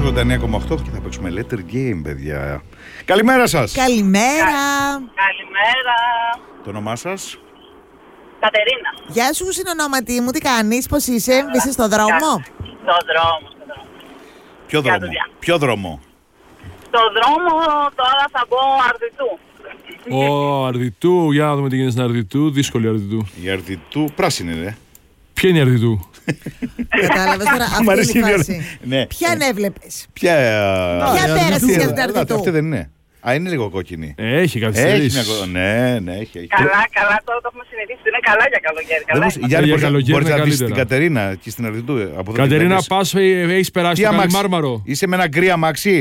89,8 και θα παίξουμε Letter Game, παιδιά. Καλημέρα σας. Καλημέρα. Καλημέρα. Το όνομά σας? Κατερίνα. Γεια σου συνονόματι μου, τι κάνεις, πώς είσαι, είσαι στο δρόμο? Στο δρόμο. Ποιο δρόμο? Ποιο δρόμο? Στο δρόμο τώρα θα μπω Αρδιτού. Αρδιτού, για να δούμε τι γίνεται στην Αρδιτού. Δύσκολη Αρδιτού. Η Αρδιτού πράσινη, ρε. Ποια είναι η Αρδιτού? Κατάλαβες τώρα αυτή η φάση. Ναι. Ποιαν έβλεπες? Ποια πέρασες για την Αρδιτού? Αυτή δεν είναι. Α, είναι λίγο κόκκινη. Έχει καθυστερήσει. Ναι, έχει. Καλά, τώρα το έχουμε συνηθίσει. Είναι καλά για καλοκαίρι. Καλά. Μπορείς να δεις την Κατερίνα και στην Αρδιτού. Κατερίνα, πας, έχεις περάσει το Καλιμάρμαρο. Είσαι με ένα γκρι αμάξι.